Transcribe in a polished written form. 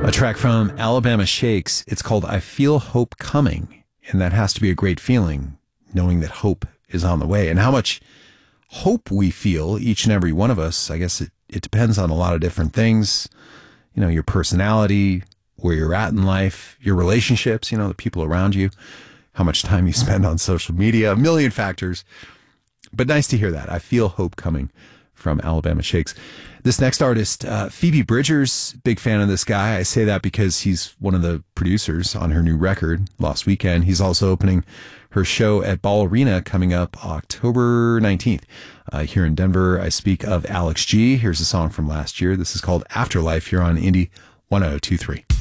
A track from Alabama Shakes. It's called I Feel Hope Coming. And that has to be a great feeling, knowing that hope is on the way. And how much hope we feel, each and every one of us, I guess it depends on a lot of different things. You know, your personality, where you're at in life, your relationships, you know, the people around you, how much time you spend on social media, a million factors. But nice to hear that. I Feel Hope Coming from Alabama Shakes. This next artist, Phoebe Bridgers, big fan of this guy. I say that because he's one of the producers on her new record, Lost Weekend. He's also opening her show at Ball Arena coming up October 19th. Here in Denver, I speak of Alex G. Here's a song from last year. This is called Afterlife here on Indie 1023.